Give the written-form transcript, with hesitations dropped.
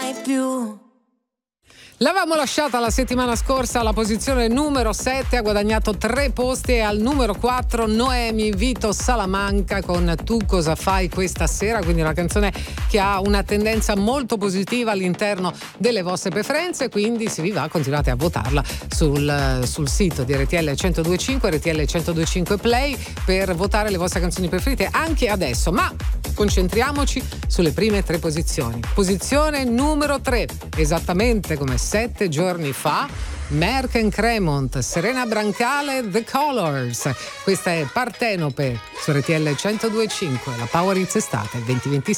mai più. L'avevamo lasciata la settimana scorsa alla posizione numero 7, ha guadagnato 3 posti, e al numero 4 Noemi Vito Salamanca con Tu cosa fai questa sera, quindi una canzone che ha una tendenza molto positiva all'interno delle vostre preferenze, quindi se vi va continuate a votarla sul sito di RTL 102.5, RTL 102.5 Play, per votare le vostre canzoni preferite anche adesso, ma concentriamoci sulle prime 3 posizioni. Posizione numero 3, esattamente come 7 giorni fa, Merck & Cremont, Serena Brancale, The Colors. Questa è Partenope su RTL 102.5, la Power Hits estate 2026.